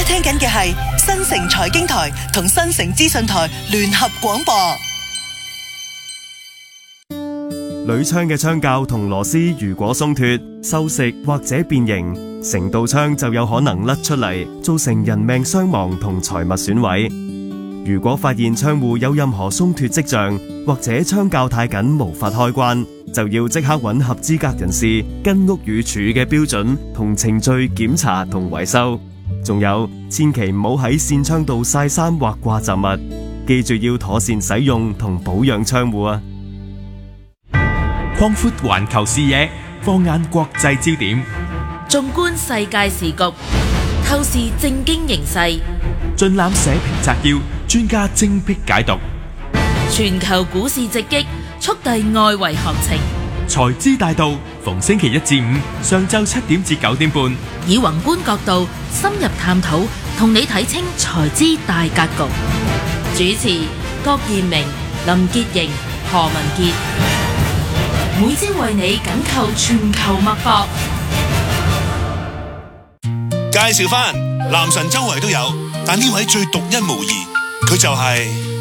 聽緊嘅係新城財經台同新城資訊台聯合廣播。 鋁窗嘅窗鉸同螺絲如果鬆脫、鏽蝕或者變形，成道窗就有可能甩出嚟，造成人命傷亡同財物損毀。如果發現窗戶有任何鬆脫跡象，或者窗鉸太緊無法開關，就要即刻揾合資格人士跟屋宇署嘅標準同程序檢查同維修。仲有，千祈唔好喺扇窗度曬衫或掛雜物，記住要妥善使用同保養窗戶啊！ 擴闊環球視野，放眼國際焦點， 縱觀世界時局，透視政經形勢， 盡覽社評摘要，專家精闢解讀。 全球股市直擊，速遞外圍行情。 財資大道，逢星期一至五上晝7點至9點半， 以宏觀角度深入探討，同你睇清財資大格局。主持郭彥明、林潔瑩、何文傑，每朝為你緊扣全球脈搏。 介紹返男神周圍都有，但呢位最獨一無二，佢就係